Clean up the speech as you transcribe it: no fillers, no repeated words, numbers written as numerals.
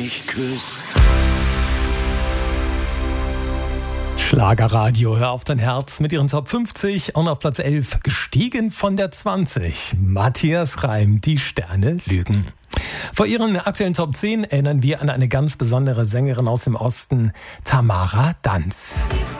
mich küsst. Schlagerradio, hör auf dein Herz mit ihren Top 50 und auf Platz 11 gestiegen von der 20. Matthias Reim, die Sterne lügen. Vor ihren aktuellen Top 10 erinnern wir an eine ganz besondere Sängerin aus dem Osten, Tamara Danz.